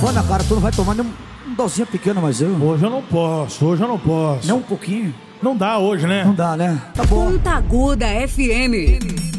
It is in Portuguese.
Ana, cara, tu não vai tomar nem um docinho pequeno, mas eu... Hoje eu não posso. Nem um pouquinho? Não dá hoje, né? Não dá, né? Tá bom. Ponta Aguda FM.